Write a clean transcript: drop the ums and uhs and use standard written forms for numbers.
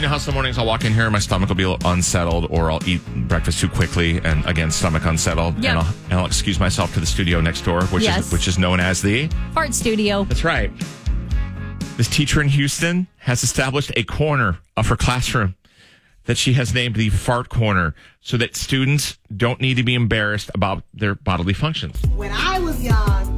You know how some mornings I'll walk in here and my stomach will be a little unsettled, or I'll eat breakfast too quickly and, again, stomach unsettled. Yep. And I'll excuse myself to the studio next door, which is known as the Fart Studio. That's right. This teacher in Houston has established a corner of her classroom that she has named the Fart Corner, so that students don't need to be embarrassed about their bodily functions. When I was young,